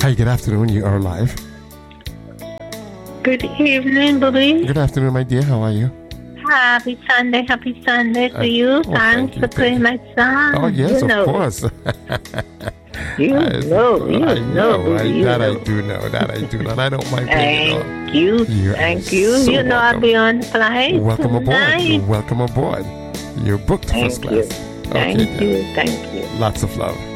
Hi, good afternoon. You are live. Good evening, Bobby. Good afternoon, my dear. How are you? Happy Sunday to you. Thanks for playing my song. Oh, yes, of course. You know. I do know. That I do know. I don't mind playing it all. Thank you. So you know I'll be on the flight. Welcome tonight. aboard. Welcome aboard. You're booked first class. Thank you. Lots of love.